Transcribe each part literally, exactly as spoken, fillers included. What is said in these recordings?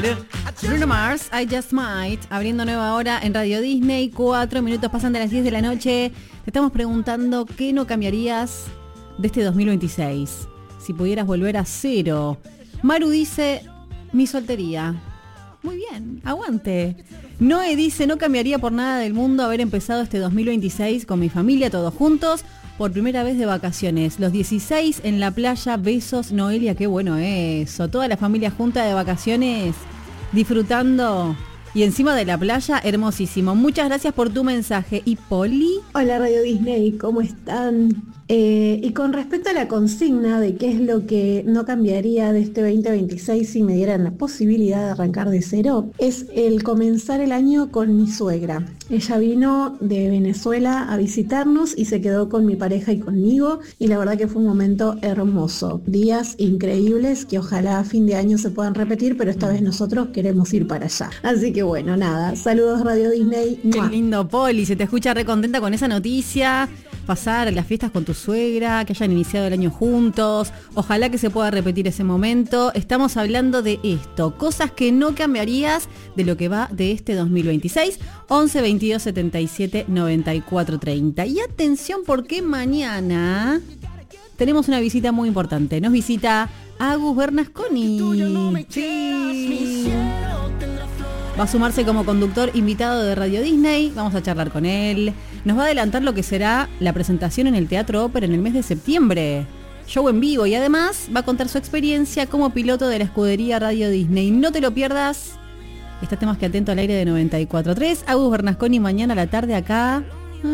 Bruno Mars, I Just Might, abriendo nueva hora en Radio Disney. Cuatro minutos pasan de las diez de la noche. Te estamos preguntando qué no cambiarías de este dos mil veintiséis. Si pudieras volver a cero. Maru dice, mi soltería. Muy bien, aguante. Noé dice, no cambiaría por nada del mundo haber empezado este dos mil veintiséis con mi familia, todos juntos, por primera vez de vacaciones. Los dieciséis en la playa, besos, Noelia, qué bueno eso. Toda la familia junta de vacaciones, disfrutando y encima de la playa, hermosísimo. Muchas gracias por tu mensaje. ¿Y Poli? Hola Radio Disney, ¿cómo están? Eh, y con respecto a la consigna de qué es lo que no cambiaría de este veinte veintiséis si me dieran la posibilidad de arrancar de cero, es el comenzar el año con mi suegra. Ella vino de Venezuela a visitarnos y se quedó con mi pareja y conmigo, y la verdad que fue un momento hermoso. Días increíbles que ojalá a fin de año se puedan repetir, pero esta vez nosotros queremos ir para allá. Así que bueno, nada, saludos Radio Disney. Qué lindo, Poli, se te escucha re contenta con esa noticia. Pasar las fiestas con tu suegra, que hayan iniciado el año juntos, ojalá que se pueda repetir ese momento. Estamos hablando de esto, cosas que no cambiarías de lo que va de este dos mil veintiséis. Once veintidós setenta y siete noventa y cuatro treinta. Y atención porque mañana tenemos una visita muy importante. Nos visita Agus Bernasconi. Sí. Va a sumarse como conductor invitado de Radio Disney. Vamos a charlar con él. Nos va a adelantar lo que será la presentación en el Teatro Ópera en el mes de septiembre. Show en vivo y además va a contar su experiencia como piloto de la escudería Radio Disney. No te lo pierdas. Estate más que atento al aire de noventa y cuatro tres. Agus Bernasconi mañana a la tarde acá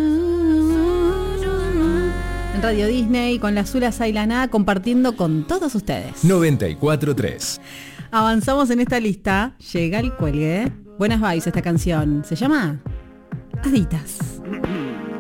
en Radio Disney con la Zula Sailana compartiendo con todos ustedes. noventa y cuatro tres. Avanzamos en esta lista. Llega el cuelgue. Buenas vibes esta canción. Se llama Aditas.